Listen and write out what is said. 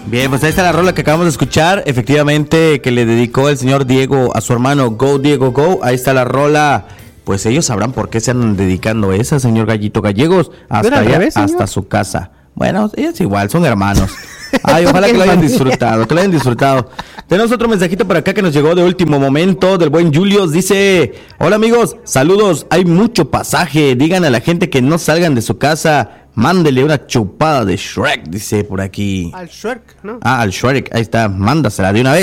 Bien, pues ahí está la rola que acabamos de escuchar, efectivamente, que le dedicó el señor Diego a su hermano Go Diego Go. Ahí está la rola, pues ellos sabrán por qué se andan dedicando esa, señor Gallito Gallegos, hasta allá, hasta su casa. Bueno, ellos igual, son hermanos. Ay, ojalá que lo hayan disfrutado, Tenemos otro mensajito por acá que nos llegó de último momento, del buen Julius. Dice: hola amigos, saludos, hay mucho pasaje, digan a la gente que no salgan de su casa, mándele una chupada de Shrek, dice por aquí. Al Shrek, ¿no? Al Shrek, ahí está, mándasela de una vez.